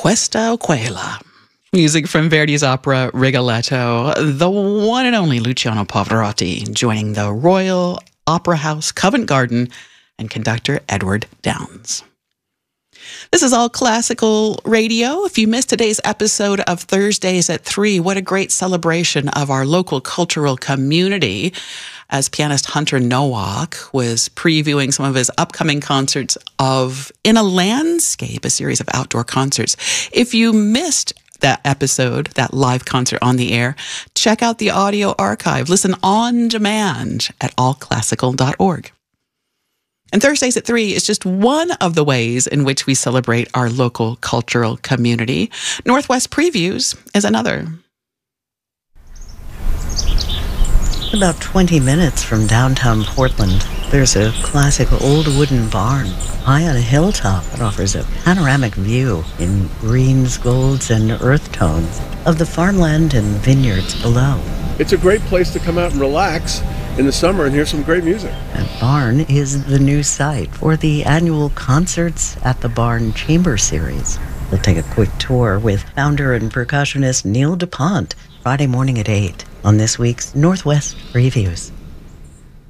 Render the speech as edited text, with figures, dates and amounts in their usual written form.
Questa Quella. Music from Verdi's opera Rigoletto, the one and only Luciano Pavarotti joining the Royal Opera House, Covent Garden, and conductor Edward Downes. This is All Classical Radio. If you missed today's episode of Thursdays at 3, what a great celebration of our local cultural community, as pianist Hunter Nowak was previewing some of his upcoming concerts of In a Landscape, a series of outdoor concerts. If you missed that episode, that live concert on the air, check out the audio archive. Listen on demand at allclassical.org. And Thursdays at 3 is just one of the ways in which we celebrate our local cultural community. Northwest Previews is another. About 20 minutes from downtown Portland, there's a classic old wooden barn high on a hilltop that offers a panoramic view in greens, golds, and earth tones of the farmland and vineyards below. It's a great place to come out and relax in the summer and hear some great music. That barn is the new site for the annual Concerts at the Barn Chamber Series. We'll take a quick tour with founder and percussionist Neil DuPont Friday morning at 8 on this week's Northwest Previews.